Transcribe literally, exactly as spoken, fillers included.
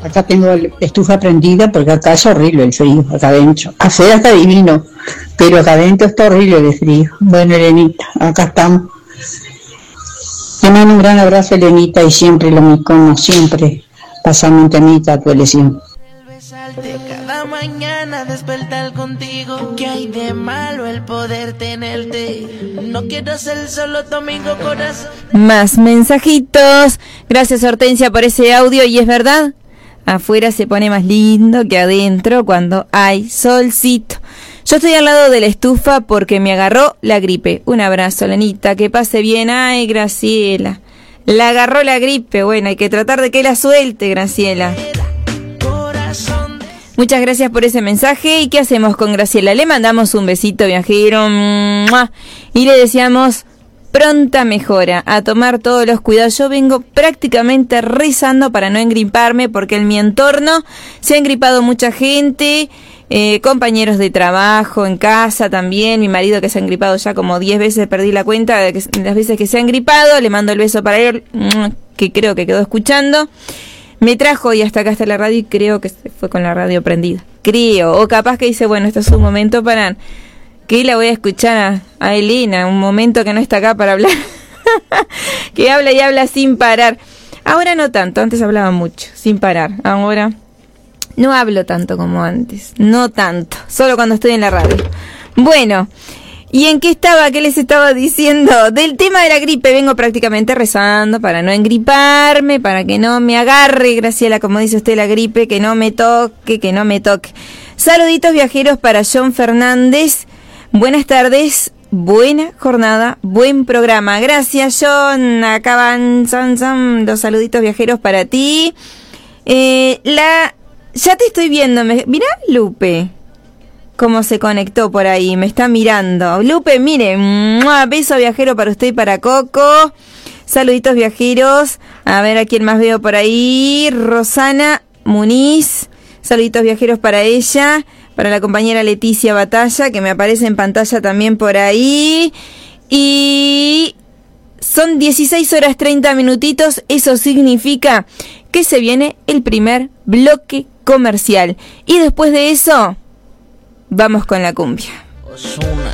Acá tengo la estufa prendida porque acá es horrible el frío, acá adentro. Afuera está divino, pero acá adentro está horrible de frío. Bueno, Elenita, acá estamos. Te mando un gran abrazo, Elenita, y siempre lo mismo, como siempre, pasando un temita a tu elección. Cada mañana despertar contigo. ¿Qué hay de malo el poder tenerte? No quiero ser solo tu amigo, corazón. Más mensajitos. Gracias, Hortensia, por ese audio. Y es verdad, afuera se pone más lindo que adentro cuando hay solcito. Yo estoy al lado de la estufa porque me agarró la gripe. Un abrazo, Lenita, que pase bien. Ay, Graciela, la agarró la gripe. Bueno, hay que tratar de que la suelte, Graciela. Muchas gracias por ese mensaje. ¿Y qué hacemos con Graciela? Le mandamos un besito, viajero, y le deseamos pronta mejora, a tomar todos los cuidados. Yo vengo prácticamente rezando para no engriparme, porque en mi entorno se ha engripado mucha gente, eh, compañeros de trabajo, en casa también, mi marido que se ha engripado ya como diez veces, perdí la cuenta de, que, de las veces que se ha engripado. Le mando el beso para él, que creo que quedó escuchando. Me trajo y hasta acá está la radio y creo que se fue con la radio prendida. Creo. O capaz que dice, bueno, este es un momento para... que la voy a escuchar a, a Elena, un momento que no está acá para hablar. Que habla y habla sin parar. Ahora no tanto, antes hablaba mucho, sin parar. Ahora no hablo tanto como antes. No tanto, solo cuando estoy en la radio. Bueno... ¿Y en qué estaba? ¿Qué les estaba diciendo? Del tema de la gripe vengo prácticamente rezando para no engriparme, para que no me agarre, Graciela, como dice usted, la gripe, que no me toque, que no me toque. Saluditos viajeros para John Fernández. Buenas tardes, buena jornada, buen programa. Gracias, John. Acaban son, son los saluditos viajeros para ti. Eh, la ya te estoy viendo. Me, mirá, Lupe. Cómo se conectó por ahí, me está mirando. Lupe, mire, ¡mua! Beso viajero para usted y para Coco. Saluditos viajeros. A ver a quién más veo por ahí. Rosana Muniz. Saluditos viajeros para ella. Para la compañera Leticia Batalla, que me aparece en pantalla también por ahí. Y son dieciséis horas treinta minutitos. Eso significa que se viene el primer bloque comercial. Y después de eso... vamos con la cumbia.